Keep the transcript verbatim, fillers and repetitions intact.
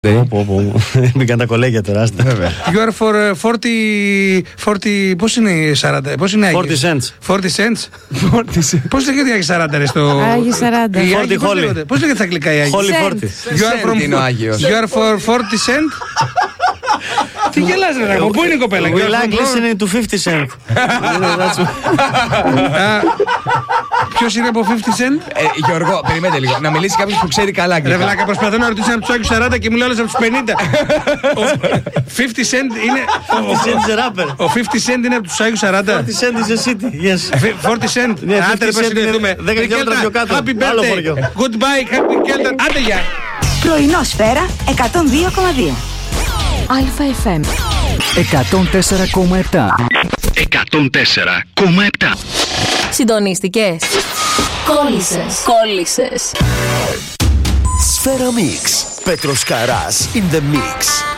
Μπήκαν τα κολέγια τώρα. You are for forty. Πώς είναι σαράντα? Πώς είναι forty cents. forty cents. Πώς λέγεται η Άγιοι σαράντα ρε στο. Άγιοι σαράντα. Πώς λέγεται στα αγγλικά η Άγιοι? Holy forty. You are for forty cent. Τι γελάς ρε Ράγο, πού είναι η κοπέλα? We like listening to fifty cent. Ποιος είναι από fifty cent? Γιώργο, περιμένετε λίγο, να μιλήσει κάποιος που ξέρει καλά αγγλικά. Ρε βλάκα, προσπαθώ να ρωτήσω από τους Άγιους σαράντα και μου λέει άλλος από τους πενήντα. fifty cent είναι... Ο fifty cent είναι από τους Άγιους σαράντα. forty cent is a city, yes. forty cent. Άντε ρε, πώς συνεχθούμε. δέκα χιλιόμετρα πιο κάτω. Happy birthday. Goodbye, happy birthday. Άντε γεια. Πρωινό Σφαίρα εκατόν δύο κόμμα δύο. Α Φ Μ εκατόν τέσσερα κόμμα επτά. εκατόν τέσσερα κόμμα επτά. Συντονίστηκες? Κόλλησες. Κόλλησες. Σφαίρα Mix. Πέτρος Καράς in the mix.